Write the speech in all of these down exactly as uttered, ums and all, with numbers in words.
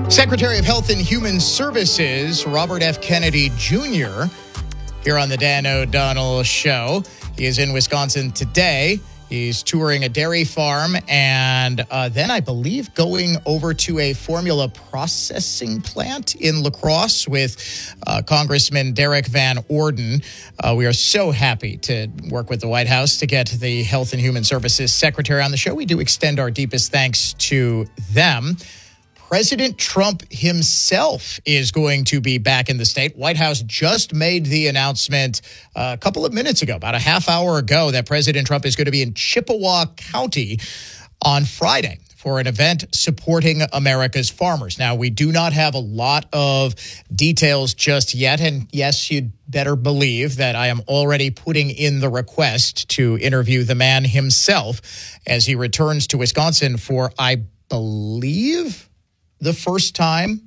Secretary of Health and Human Services, Robert F. Kennedy Junior, here on the Dan O'Donnell Show. He is in Wisconsin today. He's touring a dairy farm and uh, then, I believe, going over to a formula processing plant in La Crosse with uh, Congressman Derek Van Orden. Uh, we are so happy to work with the White House to get the Health and Human Services Secretary on the show. We do extend our deepest thanks to them. President Trump himself is going to be back in the state. White House just made the announcement uh, a couple of minutes ago, about a half hour ago, that President Trump is going to be in Chippewa County on Friday for an event supporting America's farmers. Now, we do not have a lot of details just yet. And yes, you'd better believe that I am already putting in the request to interview the man himself as he returns to Wisconsin for, I believe, the first time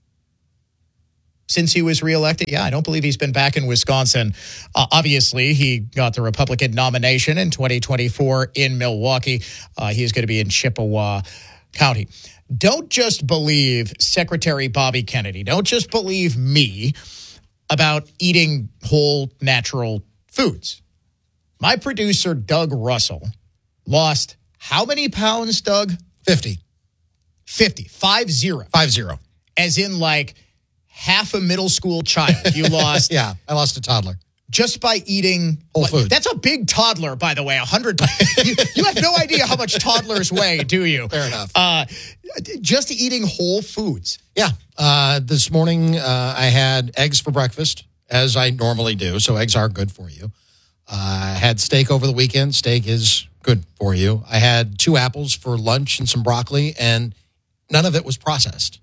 since he was reelected. Yeah, I don't believe he's been back in Wisconsin. Uh, obviously, he got the Republican nomination in twenty twenty-four in Milwaukee. Uh, he is going to be in Chippewa County. Don't just believe Secretary Bobby Kennedy. Don't just believe me about eating whole, natural foods. My producer, Doug Russell, lost how many pounds, Doug? fifty. fifty. Five zero. Five zero. As in like half a middle school child. You lost. Yeah, I lost a toddler. Just by eating whole food. That's a big toddler, by the way. A hundred. you, you have no idea how much toddlers weigh, do you? Fair enough. Uh, just eating whole foods. Yeah. Uh, this morning, uh, I had eggs for breakfast, as I normally do. So eggs are good for you. Uh, I had steak over the weekend. Steak is good for you. I had two apples for lunch and some broccoli, and none of it was processed.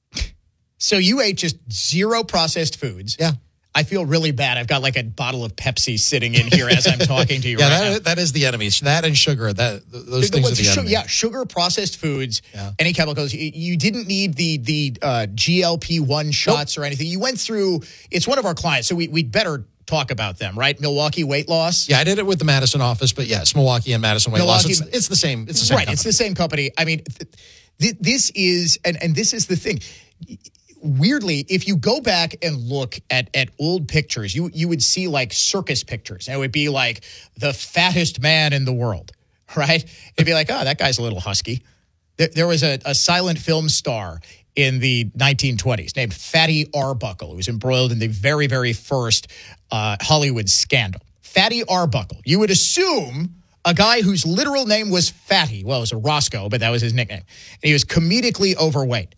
So you ate just zero processed foods. Yeah. I feel really bad. I've got like a bottle of Pepsi sitting in here as I'm talking to you yeah, right that, now. that is the enemy. That and sugar. That those things well, are the su- enemy. Yeah, sugar, processed foods, yeah. any chemicals. You, you didn't need the the uh, G L P one shots nope. or anything. You went through. It's one of our clients, so we we'd better talk about them, right? Milwaukee Weight Loss. Yeah, I did it with the Madison office, but yes, Milwaukee and Madison Weight Milwaukee, Loss. It's, it's the same. It's the same. Right. Company. It's the same company. I mean, th- th- this is and and this is the thing. Weirdly, if you go back and look at, at old pictures, you you would see like circus pictures. And it would be like the fattest man in the world, right? It'd be like, oh, that guy's a little husky. There, there was a, a silent film star in the nineteen twenties named Fatty Arbuckle, who was embroiled in the very, very first uh, Hollywood scandal. Fatty Arbuckle. You would assume a guy whose literal name was Fatty. Well, it was a Roscoe, but that was his nickname. And he was comedically overweight.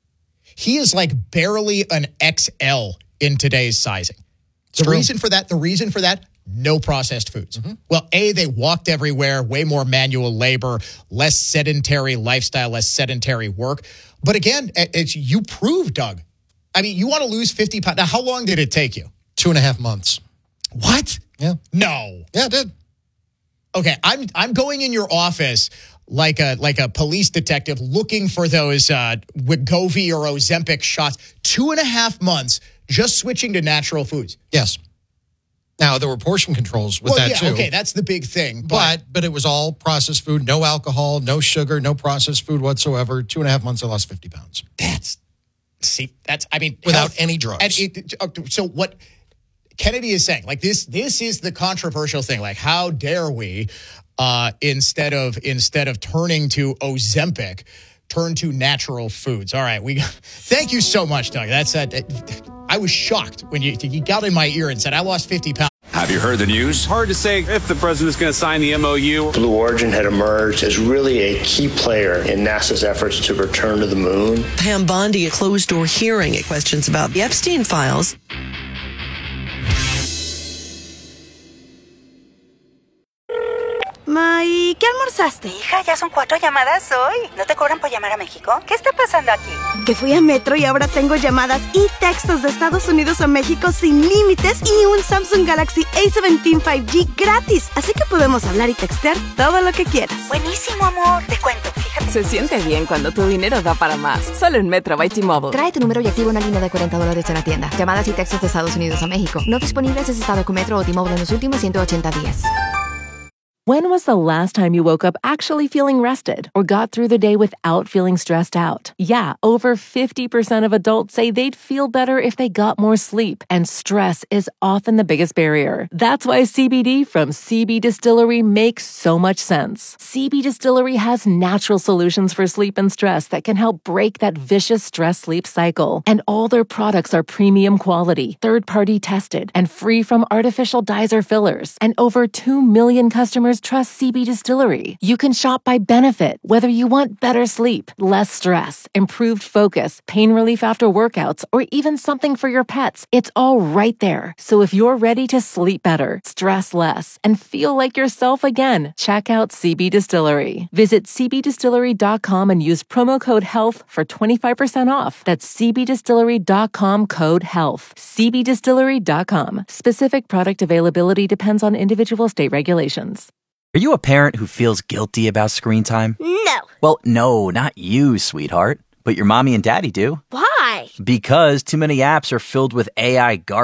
He is like barely an X L in today's sizing. The True. reason for that, the reason for that, no processed foods. Mm-hmm. Well, A, they walked everywhere, way more manual labor, less sedentary lifestyle, less sedentary work. But again, it's you prove, Doug. I mean, you want to lose fifty pounds. Now, how long did it take you? Two and a half months. What? Yeah. No. Yeah, it did. Okay, I'm I'm going in your office like a like a police detective looking for those uh, Wegovy or Ozempic shots. Two and a half months just switching to natural foods. Yes. Now, there were portion controls with well, that, yeah, too. Okay, that's the big thing. But, But but it was all processed food, no alcohol, no sugar, no processed food whatsoever. Two and a half months, I lost fifty pounds. That's, see, that's, I mean. Without health, any drugs. And it, so what Kennedy is saying, like this, this is the controversial thing. Like, how dare we, uh, instead of instead of turning to Ozempic, turn to natural foods? All right, we. Thank you so much, Doug. That's that. I was shocked when you you got in my ear and said I lost fifty pounds. Have you heard the news? Hard to say if the president's going to sign the M O U. Blue Origin had emerged as really a key player in NASA's efforts to return to the moon. Pam Bondi, a closed-door hearing at questions about the Epstein files. Ma, ¿y qué almorzaste? Hija, ya son cuatro llamadas hoy. ¿No te cobran por llamar a México? ¿Qué está pasando aquí? Que fui a Metro y ahora tengo llamadas y textos de Estados Unidos a México sin límites y un Samsung Galaxy A diecisiete cinco G gratis. Así que podemos hablar y textear todo lo que quieras. Buenísimo, amor. Te cuento, fíjate. Se siente bien cuando tu dinero da para más. Solo en Metro by T-Mobile. Trae tu número y activa una línea de cuarenta dólares en la tienda. Llamadas y textos de Estados Unidos a México. No disponibles desde estado con Metro o T-Mobile en los últimos ciento ochenta días. When was the last time you woke up actually feeling rested or got through the day without feeling stressed out? Yeah, over fifty percent of adults say they'd feel better if they got more sleep, and stress is often the biggest barrier. That's why C B D from C B Distillery makes so much sense. C B Distillery has natural solutions for sleep and stress that can help break that vicious stress-sleep cycle. And all their products are premium quality, third-party tested, and free from artificial dyes or fillers. And over two million customers trust C B Distillery. You can shop by benefit, whether you want better sleep, less stress, improved focus, pain relief after workouts, or even something for your pets. It's all right there. So if you're ready to sleep better, stress less, and feel like yourself again, check out C B Distillery. Visit c b distillery dot com and use promo code HEALTH for twenty-five percent off. That's c b distillery dot com, code HEALTH. c b distillery dot com. Specific product availability depends on individual state regulations. Are you a parent who feels guilty about screen time? No. Well, no, not you, sweetheart. But your mommy and daddy do. Why? Because too many apps are filled with A I garbage.